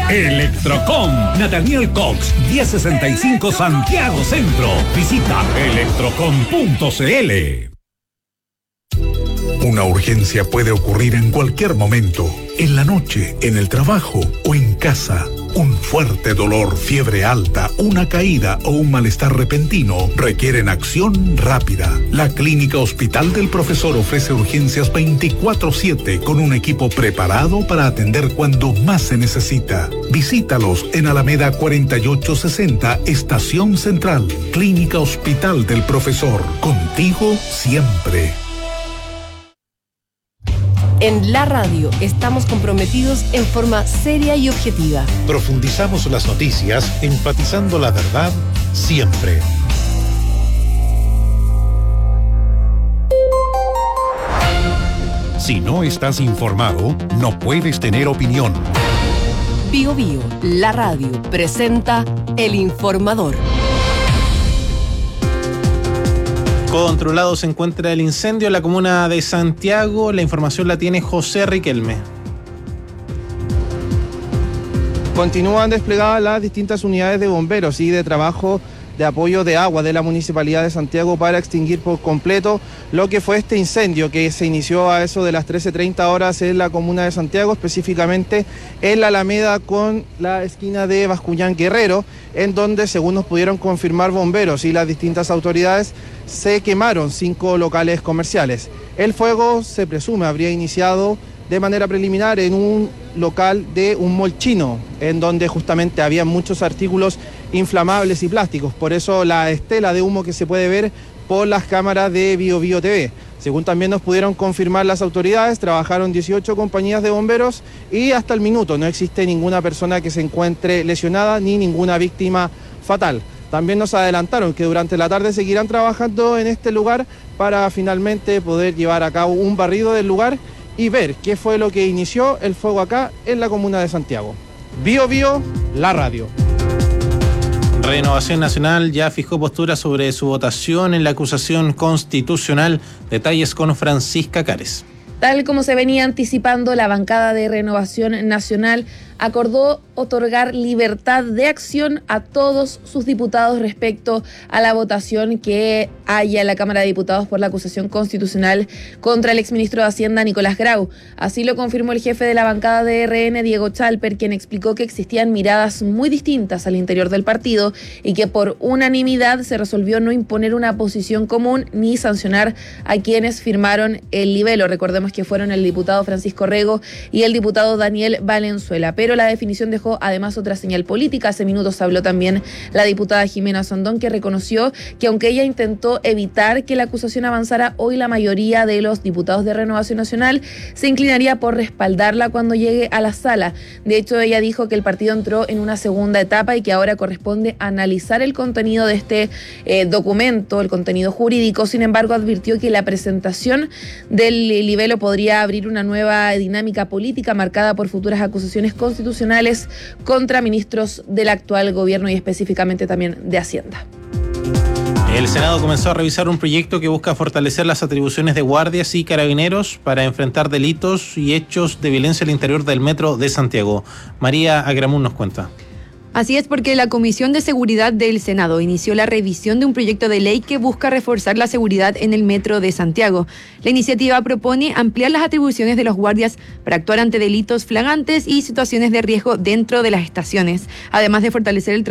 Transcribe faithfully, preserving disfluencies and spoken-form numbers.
Electrocom, Nathaniel Cox, diez sesenta y cinco Santiago Centro. Visita electrocom punto cl. Una urgencia puede ocurrir en cualquier momento, en la noche, en el trabajo o en casa. Un fuerte dolor, fiebre alta, una caída o un malestar repentino requieren acción rápida. La Clínica Hospital del Profesor ofrece urgencias veinticuatro siete con un equipo preparado para atender cuando más se necesita. Visítalos en Alameda cuarenta y ocho sesenta, Estación Central. Clínica Hospital del Profesor. Contigo siempre. En la radio estamos comprometidos en forma seria y objetiva. Profundizamos las noticias, enfatizando la verdad siempre. Si no estás informado, no puedes tener opinión. Bio Bio, la radio, presenta El Informador. Controlado se encuentra el incendio en la comuna de Santiago. La información la tiene José Riquelme. Continúan desplegadas las distintas unidades de bomberos y de trabajo de apoyo de agua de la Municipalidad de Santiago para extinguir por completo lo que fue este incendio que se inició a eso de las trece treinta horas en la comuna de Santiago, específicamente en la Alameda con la esquina de Bascuñán Guerrero, en donde, según nos pudieron confirmar bomberos y las distintas autoridades, se quemaron cinco locales comerciales. El fuego, se presume, habría iniciado de manera preliminar en un local de un mall chino, en donde justamente había muchos artículos inflamables y plásticos, por eso la estela de humo que se puede ver por las cámaras de Bio Bio T V. Según también nos pudieron confirmar las autoridades, trabajaron dieciocho compañías de bomberos y hasta el minuto no existe ninguna persona que se encuentre lesionada ni ninguna víctima fatal. También nos adelantaron que durante la tarde seguirán trabajando en este lugar para finalmente poder llevar a cabo un barrido del lugar y ver qué fue lo que inició el fuego acá en la comuna de Santiago. Bio Bio, la radio. Renovación Nacional ya fijó postura sobre su votación en la acusación constitucional. Detalles con Francisca Cares. Tal como se venía anticipando, la bancada de Renovación Nacional acordó otorgar libertad de acción a todos sus diputados respecto a la votación que haya en la Cámara de Diputados por la acusación constitucional contra el exministro de Hacienda, Nicolás Grau. Así lo confirmó el jefe de la bancada de R N, Diego Chalper, quien explicó que existían miradas muy distintas al interior del partido y que por unanimidad se resolvió no imponer una posición común ni sancionar a quienes firmaron el libelo. Recordemos que fueron el diputado Francisco Rego y el diputado Daniel Valenzuela. Pero la definición dejó además otra señal política. Hace minutos habló también la diputada Jimena Sondón, que reconoció que aunque ella intentó evitar que la acusación avanzara, hoy la mayoría de los diputados de Renovación Nacional se inclinaría por respaldarla cuando llegue a la sala. De hecho, ella dijo que el partido entró en una segunda etapa y que ahora corresponde analizar el contenido de este eh, documento, el contenido jurídico. Sin embargo, advirtió que la presentación del libelo podría abrir una nueva dinámica política marcada por futuras acusaciones constitucionales constitucionales contra ministros del actual gobierno y específicamente también de Hacienda. El Senado comenzó a revisar un proyecto que busca fortalecer las atribuciones de guardias y carabineros para enfrentar delitos y hechos de violencia al interior del metro de Santiago. María Agramún nos cuenta. Así es, porque la Comisión de Seguridad del Senado inició la revisión de un proyecto de ley que busca reforzar la seguridad en el metro de Santiago. La iniciativa propone ampliar las atribuciones de los guardias para actuar ante delitos flagrantes y situaciones de riesgo dentro de las estaciones, además de fortalecer el